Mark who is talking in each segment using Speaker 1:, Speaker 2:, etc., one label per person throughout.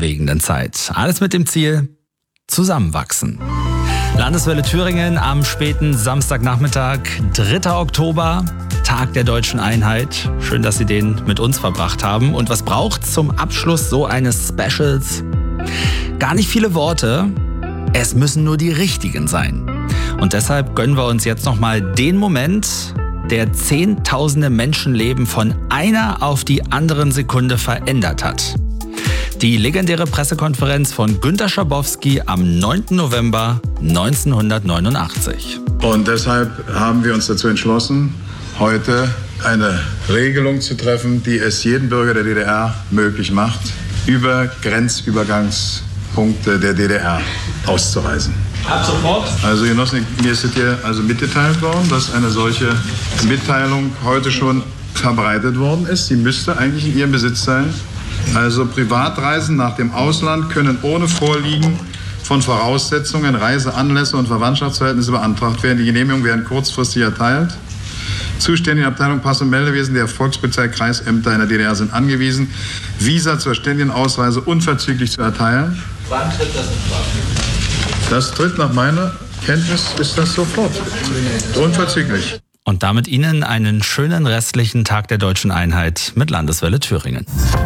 Speaker 1: bewegenden Zeit. Alles mit dem Ziel: zusammenwachsen. Landeswelle Thüringen am späten Samstagnachmittag, 3. Oktober, Tag der Deutschen Einheit. Schön, dass Sie den mit uns verbracht haben. Und was braucht's zum Abschluss so eines Specials? Gar nicht viele Worte. Es müssen nur die richtigen sein. Und deshalb gönnen wir uns jetzt nochmal den Moment, der zehntausende Menschenleben von einer auf die anderen Sekunde verändert hat. Die legendäre Pressekonferenz von Günter Schabowski am 9. November 1989.
Speaker 2: Und deshalb haben wir uns dazu entschlossen, heute eine Regelung zu treffen, die es jedem Bürger der DDR möglich macht, über Grenzübergangspunkte der DDR auszureisen.
Speaker 3: Ab sofort.
Speaker 2: Also Genossen, mir ist es hier mitgeteilt worden, dass eine solche Mitteilung heute schon verbreitet worden ist. Sie müsste eigentlich in Ihrem Besitz sein. Also Privatreisen nach dem Ausland können ohne Vorliegen von Voraussetzungen, Reiseanlässe und Verwandtschaftsverhältnisse beantragt werden. Die Genehmigungen werden kurzfristig erteilt. Zuständige Abteilung Pass- und Meldewesen der Volkspolizei Kreisämter in der DDR sind angewiesen, Visa zur ständigen Ausreise unverzüglich zu erteilen.
Speaker 3: Wann tritt das in Kraft?
Speaker 2: Das tritt nach meiner Kenntnis, ist das sofort. Unverzüglich.
Speaker 1: Und damit Ihnen einen schönen restlichen Tag der Deutschen Einheit mit Landeswelle Thüringen.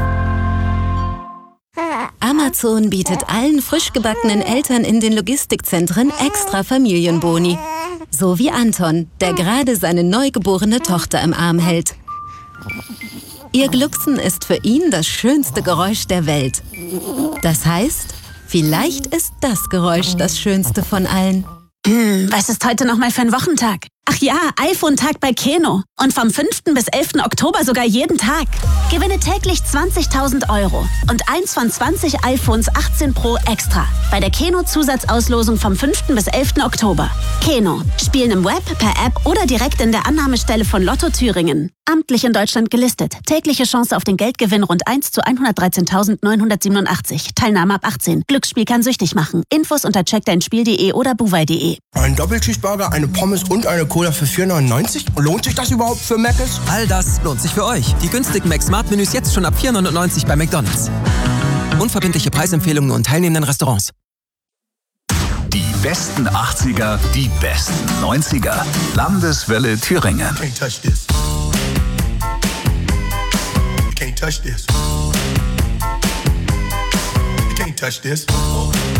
Speaker 4: Amazon bietet allen frisch gebackenen Eltern in den Logistikzentren extra Familienboni. So wie Anton, der gerade seine neugeborene Tochter im Arm hält. Ihr Glucksen ist für ihn das schönste Geräusch der Welt. Das heißt, vielleicht ist das Geräusch das schönste von allen.
Speaker 5: Was ist heute nochmal für ein Wochentag? Ach ja, iPhone-Tag bei Keno. Und vom 5. bis 11. Oktober sogar jeden Tag. Gewinne täglich 20.000 € und eins von 20 iPhones 18 Pro extra bei der Keno-Zusatzauslosung vom 5. bis 11. Oktober. Keno. Spielen im Web, per App oder direkt in der Annahmestelle von Lotto Thüringen. Amtlich in Deutschland gelistet. Tägliche Chance auf den Geldgewinn rund 1 zu 113.987. Teilnahme ab 18. Glücksspiel kann süchtig machen. Infos unter checkdeinspiel.de oder buwei.de.
Speaker 6: Ein Doppelcheeseburger, eine Pommes und eine Cola für 4,99? Lohnt sich das überhaupt für Mc's?
Speaker 7: All das lohnt sich für euch. Die günstigen Mac-Smart-Menüs jetzt schon ab 4,99 bei McDonald's. Unverbindliche Preisempfehlungen und teilnehmenden Restaurants.
Speaker 8: Die besten 80er, die besten 90er. Landeswelle Thüringen.
Speaker 6: Can't touch this. You can't touch this. You can't touch this.